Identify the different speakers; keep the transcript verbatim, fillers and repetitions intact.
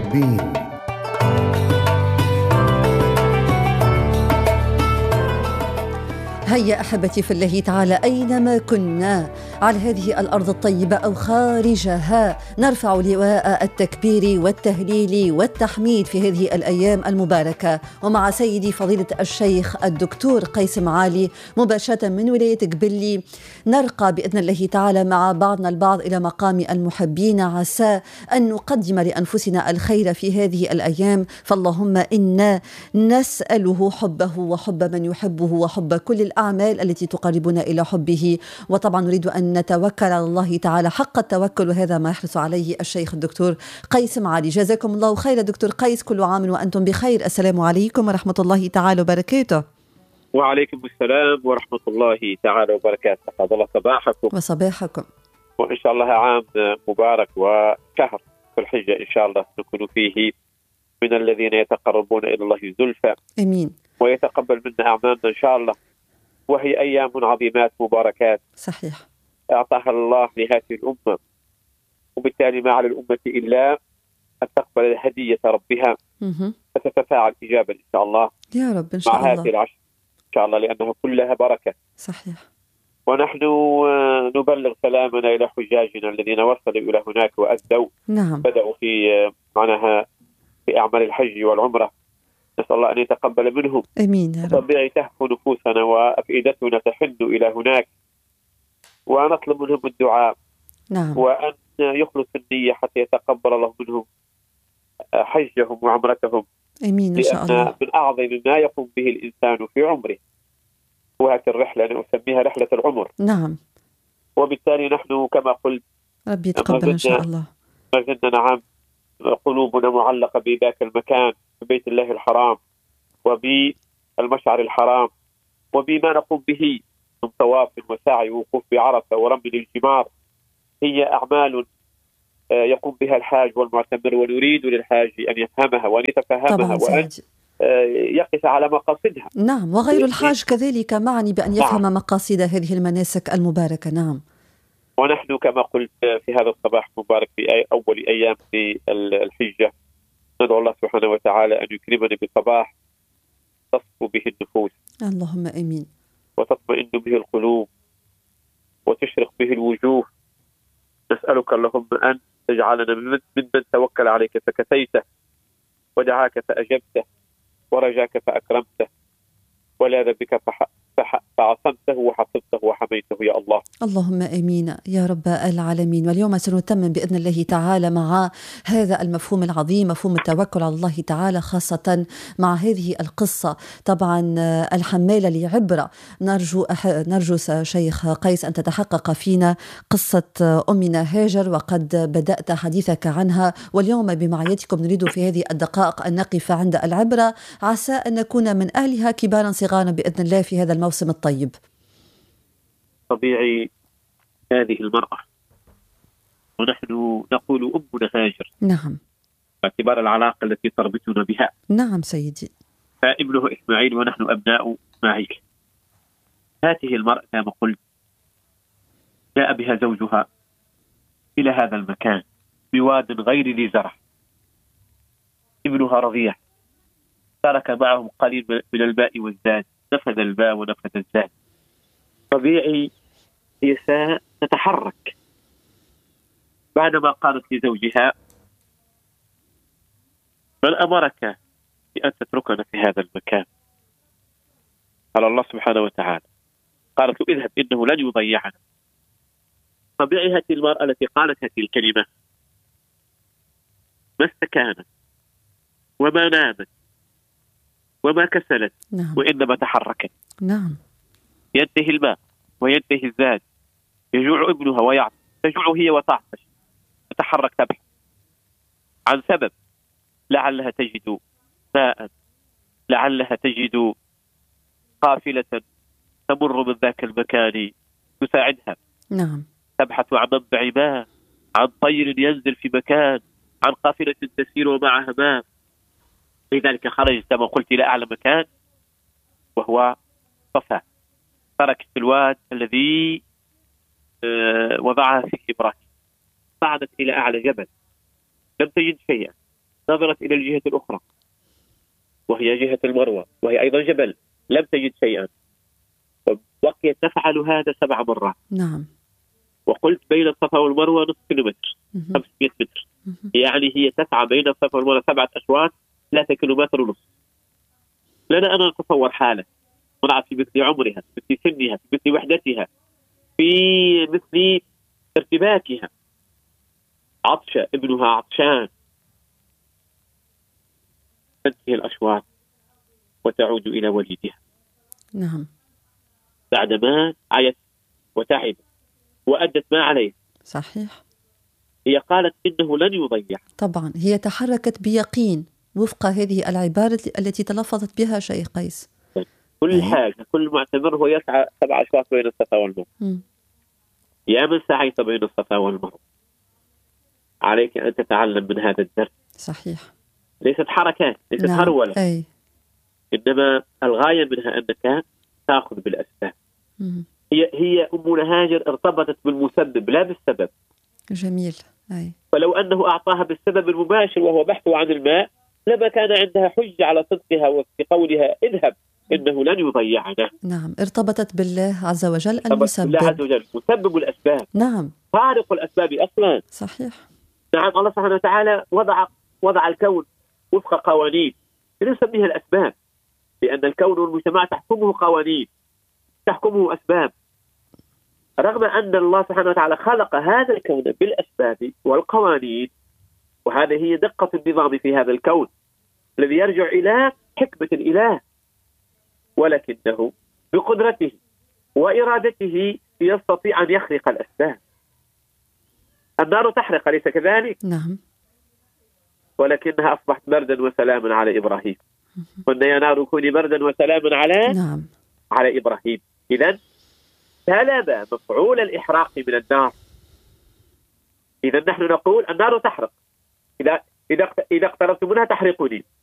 Speaker 1: محبين.
Speaker 2: هيا أحبتي في الله تعالى، أينما كنا على هذه الأرض الطيبة أو خارجها نرفع لواء التكبير والتهليل والتحميد في هذه الأيام المباركة، ومع سيدي فضيلة الشيخ الدكتور قيس معالي مباشرة من ولاية قبلي نرقى بإذن الله تعالى مع بعضنا البعض إلى مقام المحبين، عسى أن نقدم لأنفسنا الخير في هذه الأيام. فاللهم إنا نسأله حبه وحب من يحبه وحب كل الأعمال التي تقربنا إلى حبه، وطبعا نريد أن نتوكل على الله تعالى حق التوكل، وهذا ما يحرص عليه الشيخ الدكتور قيس معالي. جزاكم الله خير دكتور قيس، كل عام وأنتم بخير. السلام عليكم ورحمة الله تعالى وبركاته.
Speaker 3: وعليكم السلام ورحمة الله تعالى وبركاته. أسعد الله صباحكم
Speaker 2: وصباحكم،
Speaker 3: وإن شاء الله عام مبارك وشهر في الحجة إن شاء الله نكون فيه من الذين يتقربون إلى الله زلفى.
Speaker 2: أمين.
Speaker 3: ويتقبل منا أعمالنا إن شاء الله، وهي أيام عظيمات مباركات
Speaker 2: صحيح
Speaker 3: أعطاها الله لهذه الأمة، وبالتالي ما على الأمة إلا أن تقبل هدية ربها فتتفاعل إيجابا إن شاء الله
Speaker 2: يا رب إن شاء
Speaker 3: مع
Speaker 2: الله
Speaker 3: هذه العشر إن شاء الله، لأنها كلها بركة.
Speaker 2: صحيح.
Speaker 3: ونحن نبلغ سلامنا إلى حجاجنا الذين وصلوا إلى هناك وأدوا
Speaker 2: نعم.
Speaker 3: بدأوا في معناها في أعمال الحج والعمرة، نسأل الله أن يتقبل منهم.
Speaker 2: أمين يا رب.
Speaker 3: طبيعي تهفو نفوسنا وأفئدتنا تحن إلى هناك، ونطلب منهم الدعاء
Speaker 2: نعم.
Speaker 3: وأن يخلص النية حتى يتقبل الله منهم حجهم وعمرتهم.
Speaker 2: أمين إن شاء الله.
Speaker 3: لأن من أعظم ما يقوم به الإنسان في عمره وهذه الرحلة أنا أسميها رحلة العمر.
Speaker 2: نعم.
Speaker 3: وبالتالي نحن كما قلت
Speaker 2: ربي يتقبل إن شاء الله.
Speaker 3: ما زلنا نعم قلوبنا معلقة بذاك المكان، ببيت الله الحرام وبالمشعر الحرام وبما نقوم به من طواف وسعي ووقوف بعرفة ورمي للجمار. هي أعمال يقوم بها الحاج والمعتمر، ونريد للحاج أن يفهمها وأن يتفهمها وأن يقف على مقاصدها.
Speaker 2: نعم. وغير الحاج كذلك معني بأن يفهم
Speaker 3: نعم.
Speaker 2: مقاصد هذه المناسك المباركة. نعم.
Speaker 3: ونحن كما قلت في هذا الصباح المبارك في أول أيام في الحجة ندعو الله سبحانه وتعالى أن يكرمنا بصباح تصفو به النفوس،
Speaker 2: اللهم آمين،
Speaker 3: وتطمئن به القلوب وتشرق به الوجوه. نسألك اللهم أن تجعلنا ممن توكل عليك فكفيته، ودعاك فأجبته، ورجاك فأكرمته، ولاذ بك فعصمته وحفظته وحميته يا الله.
Speaker 2: اللهم آمين يا رب العالمين. واليوم سنتمم بإذن الله تعالى مع هذا المفهوم العظيم، مفهوم التوكل على الله تعالى، خاصة مع هذه القصة طبعا الحمالة لعبرة. نرجو نرجو شيخ قيس أن تتحقق فينا قصة أمنا هاجر، وقد بدأت حديثك عنها، واليوم بمعيتكم نريد في هذه الدقائق أن نقف عند العبرة، عسى أن نكون من أهلها كبارا صغارا بإذن الله في هذا الموسم الطيب.
Speaker 3: طبيعي هذه المرأة، ونحن نقول أمنا هاجر
Speaker 2: نعم
Speaker 3: باعتبار العلاقة التي تربطنا بها.
Speaker 2: نعم سيدي.
Speaker 3: فابنه إسماعيل ونحن أبناء إسماعيل. هذه المرأة كما قلت جاء بها زوجها إلى هذا المكان بواد غير ذي زرع. ابنها رضيع، ترك معهم قليل من الماء والزاد، نفذ الماء ونفذ الزاد. طبيعي هي ستتحرك بعدما قالت لزوجها من أمرك بأن تتركنا في هذا المكان؟ قال الله سبحانه وتعالى، قالت له اذهب إنه لن يضيعنا. طبيعي هذه المرأة التي قالت هذه الكلمة ما استكانت وما نامت وما كسلت.
Speaker 2: نعم.
Speaker 3: وإنما تحركت.
Speaker 2: نعم.
Speaker 3: ينتهي الماء وينتهي الزاد، يجوع ابنها ويعطش، تجوع هي وتعطش، تتحرك تبحث عن سبب لعلها تجد ماء، لعلها تجد قافلة تمر من ذاك المكان تساعدها.
Speaker 2: نعم.
Speaker 3: تبحث عن منبع ماء، عن طير ينزل في مكان، عن قافلة تسير ومعها ماء. لذلك خرجت كما قلت إلى أعلى مكان وهو صفا. تركت الواد الذي وضعها فيه إبراهيم، صعدت إلى أعلى جبل، لم تجد شيئا، نظرت إلى الجهة الأخرى وهي جهة المروة، وهي أيضا جبل، لم تجد شيئا، وبقيت تفعل هذا سبع مرات.
Speaker 2: نعم.
Speaker 3: وقلت بين الصفا والمروة نصف كيلومتر، خمسمائة متر، يعني هي تسعى بين الصفا والمروة سبعة أشواط، ثلاثة كيلومتر ونصف. لنا أنا نتصور حالة امرأة في مثل عمرها، في مثل سنها، في مثل وحدتها، في مثل ارتباكها، عطشة، ابنها عطشان، تنتهي الأشواط وتعود إلى وليدها.
Speaker 2: نعم.
Speaker 3: بعدما عيت وتعبت وأدت ما عليه.
Speaker 2: صحيح.
Speaker 3: هي قالت إنه لن يضيع.
Speaker 2: طبعا هي تحركت بيقين وفق هذه العبارة التي تلفظت بها شيخ قيس.
Speaker 3: كل
Speaker 2: أي.
Speaker 3: حاجة، كل معتمر هو يسعى سبع أشواط بين الصفا والمروة. يا من سعيت بين الصفا والمروة، عليك أن تتعلم من هذا الدرس.
Speaker 2: صحيح.
Speaker 3: ليست حركات، ليست
Speaker 2: نعم.
Speaker 3: هرولة،
Speaker 2: أي.
Speaker 3: إنما الغاية منها أنك تأخذ بالأسباب.
Speaker 2: مم.
Speaker 3: هي هي أمنا هاجر ارتبطت بالمسبب لا بالسبب.
Speaker 2: جميل. أي.
Speaker 3: فلو أنه أعطاها بالسبب المباشر وهو بحث عن الماء لما كان عندها حجة على صدقها وفي قولها اذهب إنه لن يضيعنا.
Speaker 2: نعم، ارتبطت بالله عز وجل
Speaker 3: المسبب. الله عز وجل مسبب الأسباب.
Speaker 2: نعم.
Speaker 3: خالق الأسباب أصلا.
Speaker 2: صحيح.
Speaker 3: نعم، الله سبحانه وتعالى وضع وضع الكون وفق قوانين نسميها الأسباب، لأن الكون والمجتمع تحكمه قوانين، تحكمه أسباب. رغم أن الله سبحانه وتعالى خلق هذا الكون بالأسباب والقوانين، وهذه هي دقة النظام في هذا الكون الذي يرجع إلى حكمة الإله، ولكنه بقدرته وإرادته يستطيع أن يخلق الأسباب. النار تحرق، أليس كذلك؟
Speaker 2: نعم.
Speaker 3: ولكنها أصبحت بردا وسلاما على إبراهيم. قلنا يا نار كوني بردا وسلاما على
Speaker 2: نعم.
Speaker 3: على إبراهيم. إذن سلب مفعول الإحراق من النار. إذن نحن نقول النار تحرق، إذا إذا إذا اقتربت منها تحرقني،